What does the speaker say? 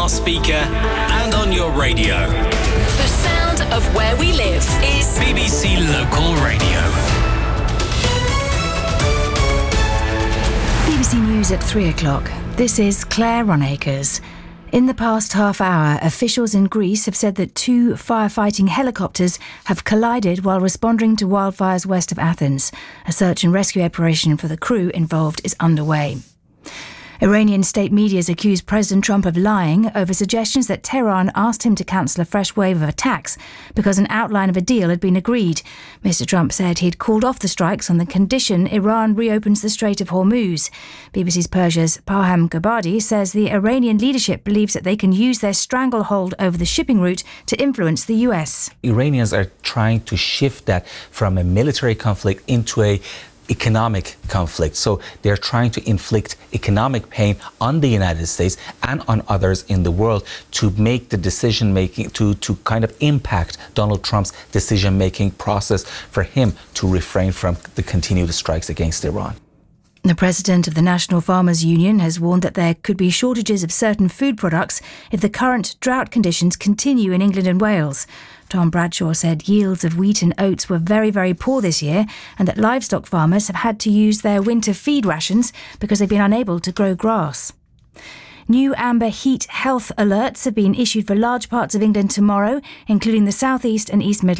smart speaker and on your radio. The sound of where we live is BBC Local Radio. BBC News at 3 o'clock. This is Claire Ronacres. In the past half hour, officials in Greece have said that 2 firefighting helicopters have collided while responding to wildfires west of Athens. A search and rescue operation for the crew involved is underway. Iranian state media has accused President Trump of lying over suggestions that Tehran asked him to cancel a fresh wave of attacks because an outline of a deal had been agreed. Mr. Trump said he'd called off the strikes on the condition Iran reopens the Strait of Hormuz. BBC's Persia's Parham Gabadi says the Iranian leadership believes that they can use their stranglehold over the shipping route to influence the US. Iranians are trying to shift that from a military conflict into a economic conflict. So they're trying to inflict economic pain on the United States and on others in the world to make the decision making, to kind of impact Donald Trump's decision making process for him to refrain from the continued strikes against Iran. The president of the National Farmers Union has warned that there could be shortages of certain food products if the current drought conditions continue in England and Wales. Tom Bradshaw said yields of wheat and oats were very, very poor this year and that livestock farmers have had to use their winter feed rations because they've been unable to grow grass. New amber heat health alerts have been issued for large parts of England tomorrow, including the South East and East Midlands.